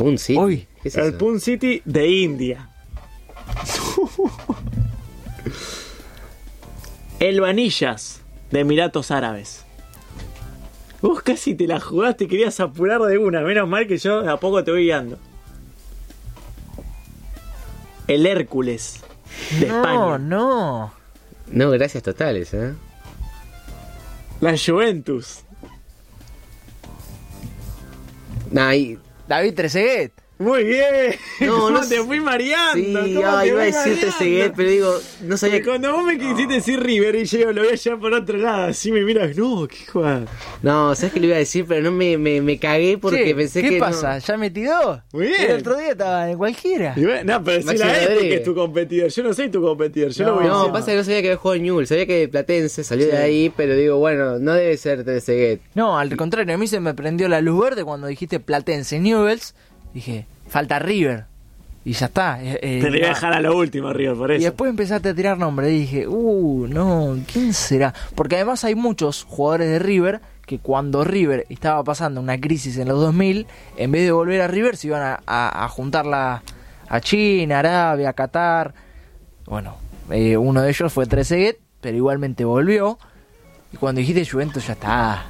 Pune City. Uy, ¿Qué es El eso? Pune City de India. El Vanillas de Emiratos Árabes. Vos casi te la jugaste y querías apurar de una. Menos mal que yo de a poco te voy guiando. El Hércules de España. No. No, gracias totales, La Juventus. Ay, David Trezeguet. Muy bien. No, ¿Cómo no te sé. fui mareando? sí, ¿Cómo te iba a fui decir mareando? Trezeguet, pero digo, no sabía Porque cuando vos me quisiste decir River y yo digo, lo voy a llevar por otro lado, así me miras, no, qué jugada. No, sabes que lo iba a decir, pero no me cagué porque Che, pensé ¿qué que pasa? ¿Ya metí dos? Muy bien. El otro día estaba en cualquiera. Y bueno, no, pero si Maxi la es porque Rodríguez. es tu competidor. Yo no soy tu competidor, yo No, lo voy No, diciendo. pasa que no sabía que había jugado en Newell's, sabía que Platense salió de ahí, pero digo, bueno, no debe ser Trezeguet. No, al contrario, a mí se me prendió la luz verde cuando dijiste Platense Newell's. Dije, falta River. Y ya está. Te lo iba a dejar a lo último, River, por Y eso. después empezaste a tirar nombres y dije, no, ¿quién será? Porque además hay muchos jugadores de River que cuando River estaba pasando una crisis en los 2000, en vez de volver a River se iban a juntarla a China, Arabia, Qatar. Bueno, uno de ellos fue Trezeguet, pero igualmente volvió. Y cuando dijiste Juventus ya está.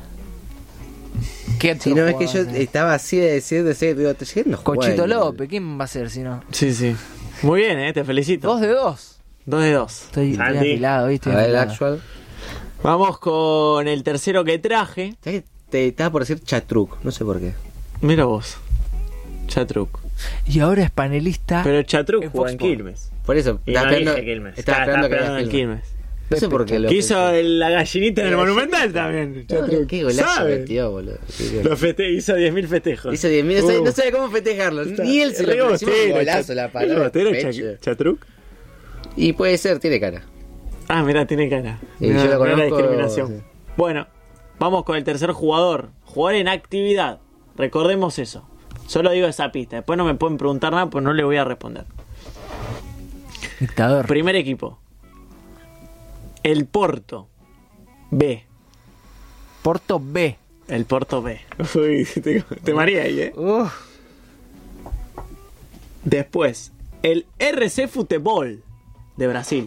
¿Qué Si otro no, es que yo jugador? estaba así de decir, digo, Trezeguet no juega Cochito en- López, ¿quién va a ser si no? Sí, sí. Muy bien, te felicito. 2 de 2. 2 de 2. Estoy Santi. afilado, ¿viste? A ver, el actual. Vamos con el tercero que traje. ¿Sabes que te estaba por decir Chatruc? No sé por qué. Mira vos. Chatruc. Y ahora es panelista. Pero Chatruc en jugó en Fox Sports. Quilmes. Por eso, Y estaba no dije esperando, Quilmes. estaba esperando que en hagas Quilmes. Quilmes. No sé por qué lo Que hizo pensé. la gallinita en el Monumental también. Chatruc. Qué golazo ¿Sabe? metió, boludo. Hizo 10.000 festejos. Hizo 10.000, no sabe cómo festejarlo. Ni él se lo pareció un golazo la palabra. Chatruc. Y puede ser, tiene cara. Ah, mirá, tiene cara. Y Mirá, yo lo mirá la conozco, discriminación. sí. Bueno, vamos con el tercer jugador. Jugador en actividad. Recordemos eso. Solo digo esa pista. Después no me pueden preguntar nada, pues no le voy a responder. Dictador. Primer equipo. El Porto B. Porto B. El Porto B. Uy, te mareé ahí, Después, el RC Futebol de Brasil.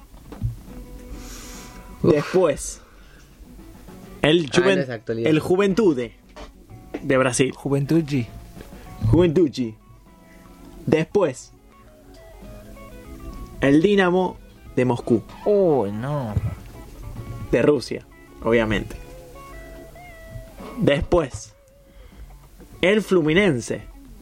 Después, el, no es actualidad. el Juventude de Brasil. Juventud G. Juventucci. Después, el Dinamo de Moscú, Oh, no. de Rusia, obviamente. Después, el Fluminense.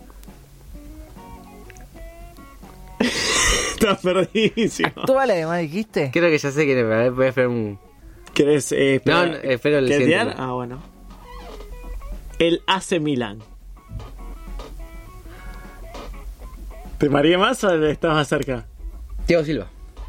Estás perdidísimo. ¿Actual además dijiste? Creo que ya sé quién es, pero a ver, voy a esperar un... ¿Querés esperar? No, espero el ¿Querés siguiente. tirar? Ah, bueno. El AC Milan. ¿Te mareé más o estás más cerca? Thiago Silva.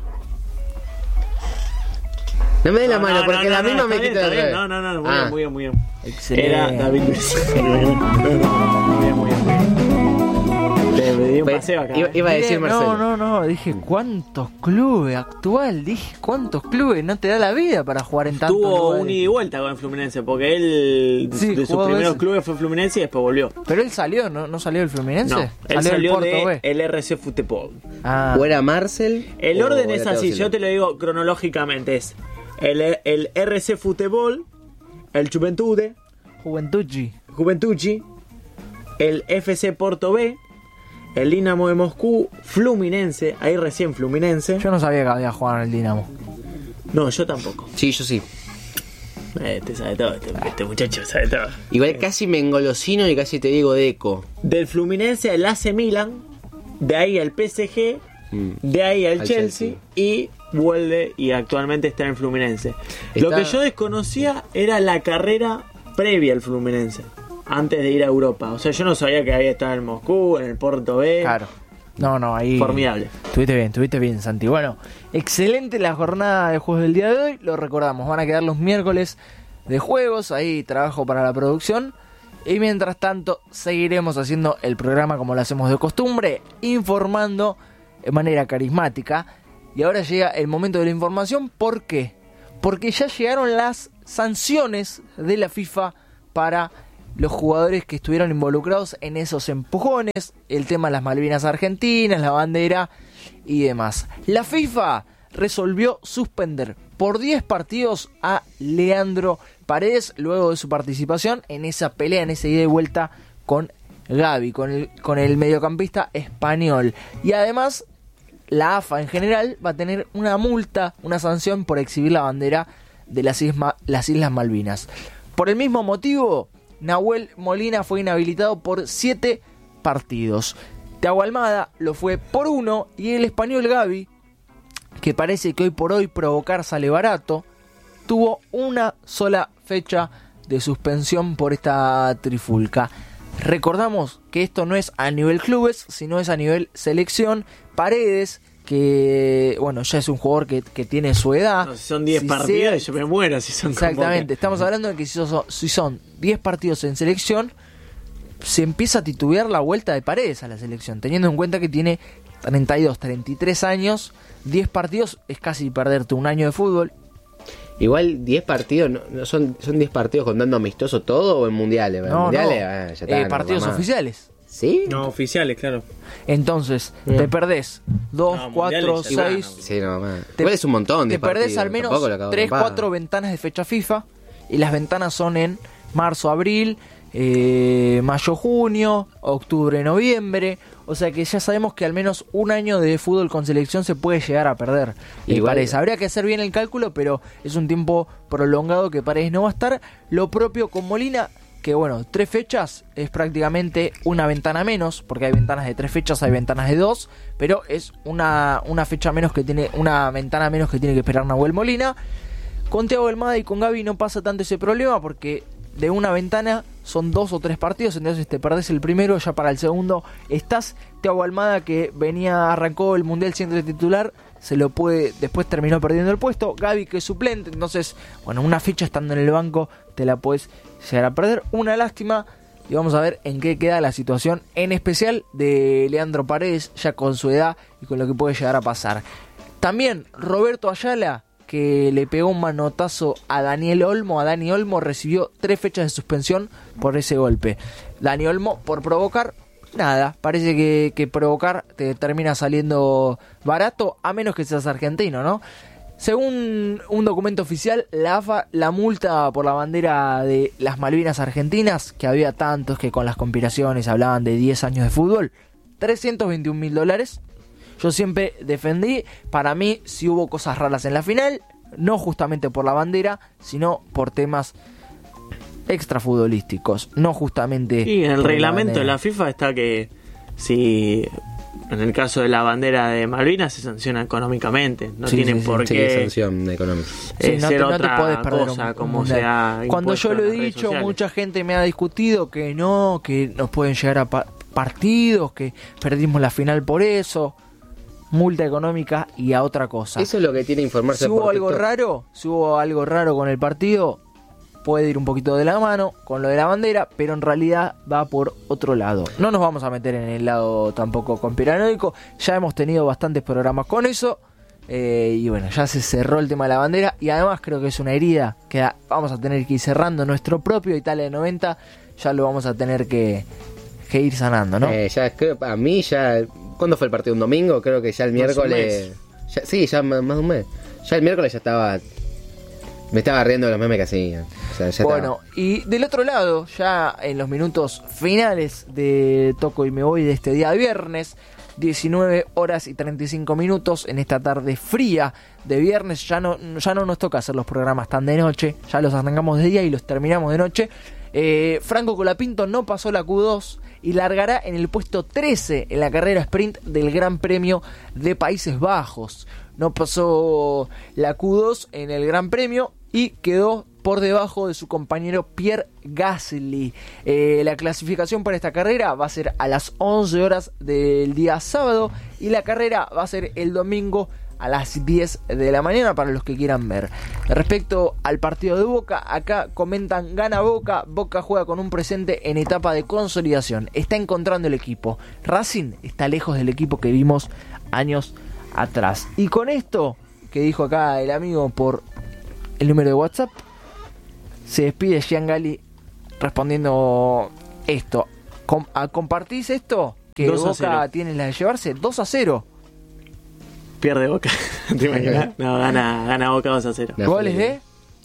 No me des la mano, porque la misma me está bien, quita está la bien. otra No, vez. muy Ah. bien, muy bien, muy bien. Excelente. Era David Luiz. Muy bien, muy bien. Te di un paseo acá. Iba a decir Marcelo. No. Dije, ¿cuántos clubes? Actual. Dije, ¿cuántos clubes? No te da la vida para jugar en tantos Tuvo lugares. un ida y vuelta con el Fluminense, porque él Sí, de sus jugó primeros veces. clubes fue Fluminense y después volvió. Pero él salió, ¿no salió del Fluminense? No, él del salió Porto de B. el RC Futebol. Ah, O era Marcel. El o orden era es Thiago así, Silva. yo te lo digo cronológicamente, es el RC Futebol, el Juventude, Juventud G. Juventucci, el FC Porto B, el Dinamo de Moscú, Fluminense, ahí recién Fluminense. Yo no sabía que había jugado en el Dinamo. No, yo tampoco. Sí, yo sí. Te sabe todo, este muchacho sabe todo. Igual casi me engolosino y casi te digo Deco. Del Fluminense al AC Milan, de ahí al PSG, de ahí al Chelsea y vuelve y actualmente está en el Fluminense. Lo Está- que yo desconocía era la carrera previa al Fluminense, antes de ir a Europa. O sea, yo no sabía que había estado en Moscú, en el Porto B. Claro. No, ahí. Formidable. Estuviste bien, Santi. Bueno, excelente la jornada de juegos del día de hoy. Lo recordamos, van a quedar los miércoles de juegos. Ahí trabajo para la producción. Y mientras tanto, seguiremos haciendo el programa como lo hacemos de costumbre, informando de manera carismática. Y ahora llega el momento de la información. ¿Por qué? Porque ya llegaron las sanciones de la FIFA para los jugadores que estuvieron involucrados en esos empujones, el tema de las Malvinas Argentinas, la bandera y demás. La FIFA resolvió suspender por 10 partidos a Leandro Paredes luego de su participación en esa pelea, en esa ida y vuelta con Gavi, con el mediocampista español. Y además, la AFA en general va a tener una multa, una sanción por exhibir la bandera de las Islas Malvinas. Por el mismo motivo, Nahuel Molina fue inhabilitado por 7 partidos. Thiago Almada lo fue por 1 y el español Gavi, que parece que hoy por hoy provocar sale barato, tuvo una sola fecha de suspensión por esta trifulca. Recordamos que esto no es a nivel clubes, sino es a nivel selección. Paredes, que bueno, ya es un jugador que tiene su edad. No, si son 10 partidos, yo me muero si son. Exactamente, estamos hablando de que si son 10 partidos en selección, se empieza a titubear la vuelta de Paredes a la selección, teniendo en cuenta que tiene 32, 33 años. 10 partidos es casi perderte un año de fútbol. Igual 10 partidos, no son 10 partidos contando amistoso todo o en mundiales. No, mundiales, no. Ya está, partidos oficiales. ¿Sí? No, oficiales, claro. Entonces, te perdés 2, 4, 6. Sí, no, igual es un montón de Te perdés partidos, al menos 3, 4 ventanas de fecha FIFA. Y las ventanas son en marzo, abril, mayo, junio, octubre, noviembre. O sea que ya sabemos que al menos un año de fútbol con selección se puede llegar a perder. Paredes. Habría que hacer bien el cálculo, pero es un tiempo prolongado que Paredes no va a estar. Lo propio con Molina, que bueno, 3 fechas es prácticamente una ventana menos, porque hay ventanas de 3 fechas, hay ventanas de 2, pero es una fecha menos que tiene, una ventana menos que tiene que esperar Nahuel Molina. Con Thiago Almada y con Gavi no pasa tanto ese problema, porque de una ventana son 2 o 3 partidos, entonces te perdés el primero, ya para el segundo estás. Thiago Almada, que arrancó el Mundial siendo titular, después terminó perdiendo el puesto. Gavi, que es suplente, entonces, bueno, una fecha estando en el banco te la podés llegar a perder. Una lástima, y vamos a ver en qué queda la situación, en especial de Leandro Paredes, ya con su edad y con lo que puede llegar a pasar. También Roberto Ayala, que le pegó un manotazo a Dani Olmo, recibió 3 fechas de suspensión por ese golpe. Dani Olmo, por provocar, nada, parece que provocar te termina saliendo barato, a menos que seas argentino, ¿no? Según un documento oficial, la AFA, la multa por la bandera de las Malvinas Argentinas, que había tantos que con las conspiraciones hablaban de 10 años de fútbol, $321.000. Yo siempre defendí, para mí, si hubo cosas raras en la final, no justamente por la bandera, sino por temas extrafutbolísticos, no justamente. Y en el reglamento de la FIFA está que si en el caso de la bandera de Malvinas se sanciona económicamente, no tienen por qué sanción económica. No te podés perder cosa, como sea. Cuando yo lo he dicho, mucha gente me ha discutido que no, que nos pueden llegar a partidos, que perdimos la final por eso. Multa económica y a otra cosa. Eso es lo que tiene que informarse. Si hubo algo raro con el partido, puede ir un poquito de la mano con lo de la bandera, pero en realidad va por otro lado. No nos vamos a meter en el lado tampoco conspiranoico, ya hemos tenido bastantes programas con eso, y bueno, ya se cerró el tema de la bandera, y además creo que es una herida que vamos a tener que ir cerrando. Nuestro propio Italia de 90 ya lo vamos a tener que ir sanando, ¿no? Ya creo, a mí ya... ¿Cuándo fue el partido? ¿Un domingo? Creo que ya el miércoles... Ya más de un mes. Ya el miércoles ya estaba... Me estaba riendo de los memes que hacían. O sea, ya bueno, estaba. Y del otro lado, ya en los minutos finales de Toco y Me Voy de este día de viernes, 19 horas y 35 minutos, en esta tarde fría de viernes, ya no nos toca hacer los programas tan de noche, ya los arrancamos de día y los terminamos de noche. Franco Colapinto no pasó la Q2 y largará en el puesto 13 en la carrera sprint del Gran Premio de Países Bajos. No pasó la Q2 en el Gran Premio y quedó por debajo de su compañero Pierre Gasly. La clasificación para esta carrera va a ser a las 11 horas del día sábado y la carrera va a ser el domingo a las 10 de la mañana para los que quieran ver. Respecto al partido de Boca, acá comentan: gana Boca, Boca juega con un presente en etapa de consolidación, está encontrando el equipo. Racing está lejos del equipo que vimos años atrás. Y con esto que dijo acá el amigo por el número de WhatsApp, se despide Giangali respondiendo esto. ¿Compartís esto? Que 2-0. Boca tiene la de llevarse 2-0. Pierde Boca. ¿Te imaginas? No, gana Boca 2-0. No. ¿Goles de?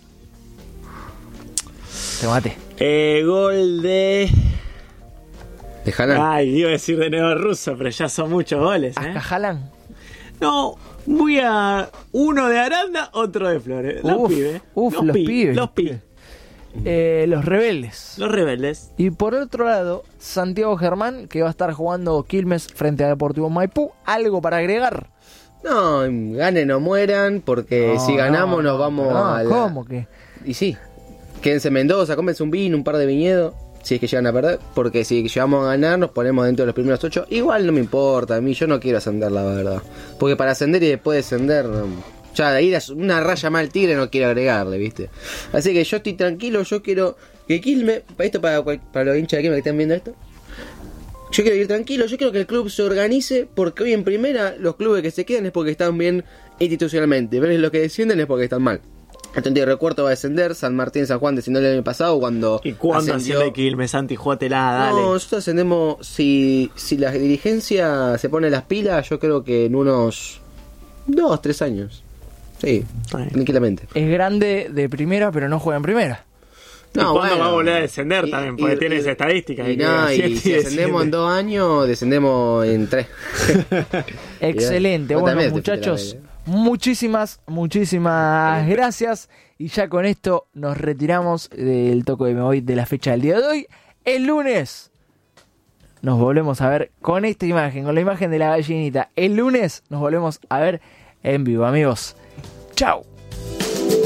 Te maté. Gol de... De Haaland. Ay, iba a decir de nuevo ruso, pero ya son muchos goles, ¿Acá Haaland? No, voy a... Uno de Aranda, otro de Flores. Los pibes. Los pibes. Los rebeldes. Los rebeldes. Y por otro lado, Santiago Germán, que va a estar jugando Quilmes frente a Deportivo Maipú. ¿Algo para agregar? No, ganen o mueran, porque si ganamos nos vamos a la... ¿Cómo que? Y sí, quédense en Mendoza, cómense un vino, un par de viñedos, si es que llegan a perder, porque si llegamos a ganar nos ponemos dentro de los primeros 8. Igual no me importa, a mí yo no quiero ascender, la verdad. Porque para ascender y después descender, ya de ir a una raya más al Tigre no quiero agregarle, ¿viste? Así que yo estoy tranquilo, yo quiero que Quilmes, esto para los hinchas de Quilmes que están viendo esto, yo quiero ir tranquilo, yo quiero que el club se organice, porque hoy en primera los clubes que se quedan es porque están bien institucionalmente, pero los que descienden es porque están mal. Entonces recuerdo va a descender, San Martín, San Juan descendió el año pasado cuando... ¿Y cuándo asciende Quilmes, Santi? Jugátela, dale. No, nosotros ascendemos, si la dirigencia se pone las pilas, yo creo que en unos 2-3 años. Sí, tranquilamente. Es grande de primera, pero no juega en primera. ¿Y cuándo va a volver a descender también? Porque tiene esa estadística. Y si descendemos en 2 años, descendemos en 3. Excelente. Bueno, muchachos, muchísimas gracias. Y ya con esto nos retiramos del Toco de Me Voy de la fecha del día de hoy. El lunes nos volvemos a ver con esta imagen, con la imagen de la gallinita. El lunes nos volvemos a ver en vivo, amigos. Chao.